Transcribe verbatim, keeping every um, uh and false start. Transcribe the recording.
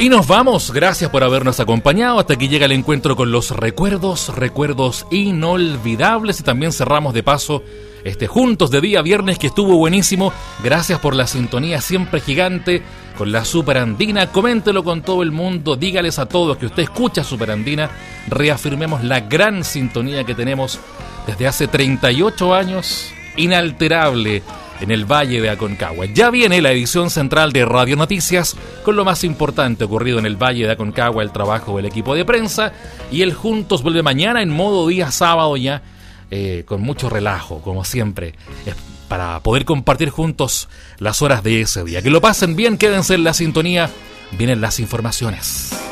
Y nos vamos, gracias por habernos acompañado. Hasta aquí llega el encuentro con los recuerdos, recuerdos inolvidables. Y también cerramos de paso este Juntos de día viernes, que estuvo buenísimo. Gracias por la sintonía siempre gigante con la Superandina. Coméntelo con todo el mundo, dígales a todos que usted escucha Superandina. Reafirmemos la gran sintonía que tenemos desde hace treinta y ocho años, inalterable, en el Valle de Aconcagua. Ya viene la edición central de Radio Noticias con lo más importante ocurrido en el Valle de Aconcagua, el trabajo del equipo de prensa, y el Juntos vuelve mañana en modo día sábado ya, eh, con mucho relajo, como siempre, eh, para poder compartir juntos las horas de ese día. Que lo pasen bien, quédense en la sintonía, vienen las informaciones.